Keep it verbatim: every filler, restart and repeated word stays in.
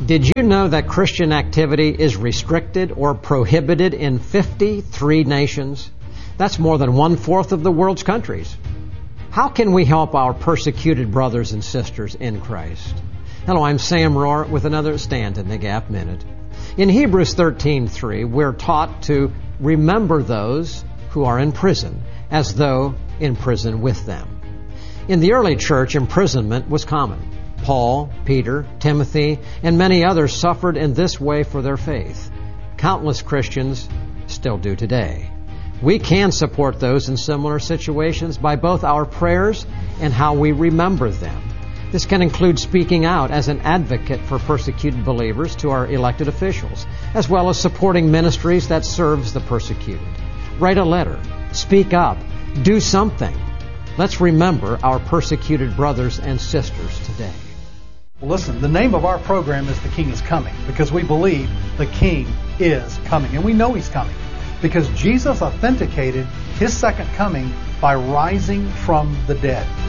Did you know that Christian activity is restricted or prohibited in fifty-three nations? That's more than one-fourth of the world's countries. How can we help our persecuted brothers and sisters in Christ? Hello, I'm Sam Rohr with another Stand in the Gap Minute. In Hebrews thirteen three, we're taught to remember those who are in prison as though in prison with them. In the early church, imprisonment was common. Paul, Peter, Timothy, and many others suffered in this way for their faith. Countless Christians still do today. We can support those in similar situations by both our prayers and how we remember them. This can include speaking out as an advocate for persecuted believers to our elected officials, as well as supporting ministries that serves the persecuted. Write a letter, speak up, do something. Let's remember our persecuted brothers and sisters today. Well, listen, the name of our program is The King is Coming, because we believe the King is coming, and we know He's coming, because Jesus authenticated His second coming by rising from the dead.